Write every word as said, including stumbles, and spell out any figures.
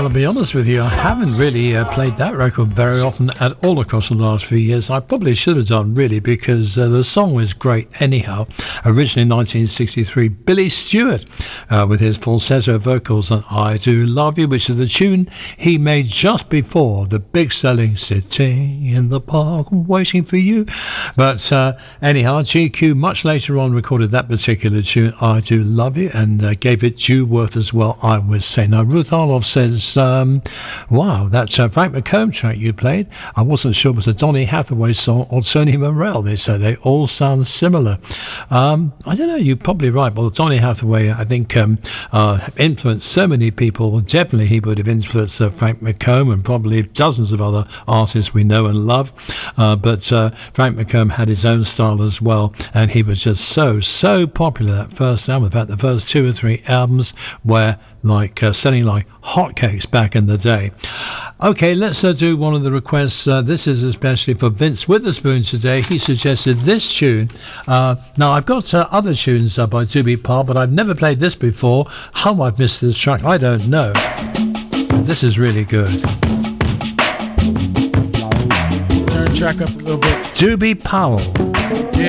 Well, I'll be honest with you, I haven't really uh, played that record very often at all across the last few years. I probably should have done, really, because uh, the song was great anyhow. Originally in nineteen sixty-three, Billy Stewart uh, with his falsetto vocals on I Do Love You, which is the tune he made just before the big selling Sitting in the Park Waiting for You. But uh, anyhow, G Q much later on recorded that particular tune, I Do Love You, and uh, gave it due worth as well, I would say. Now, Ruth Arloff says, um, wow, that uh, Frank McComb track you played, I wasn't sure it was a Donny Hathaway song or Tony Morell. They say they all sound similar. Um, I don't know, you're probably right. Well, Donny Hathaway, I think, um, uh, influenced so many people. Well, definitely he would have influenced uh, Frank McComb and probably dozens of other artists we know and love. Uh, but uh, Frank McComb had his own style as well, and he was just so, so popular that first album. In fact, the first two or three albums were like uh, selling like hotcakes back in the day. Okay, let's uh, do one of the requests. Uh, this is especially for Vince Witherspoon today. He suggested this tune. Uh, now, I've got uh, other tunes uh, by Doobie Parr, but I've never played this before. How I've missed this track, I don't know. But this is really good. Turn track up a little bit. Doobie Powell.